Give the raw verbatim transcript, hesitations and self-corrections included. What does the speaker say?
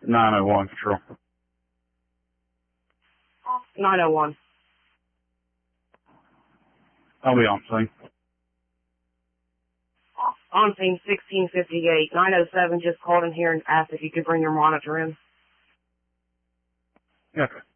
nine oh one Control. nine oh one. I'll be on scene. On scene sixteen fifty-eight. nine oh seven just called in here and asked if you could bring your monitor in. Okay.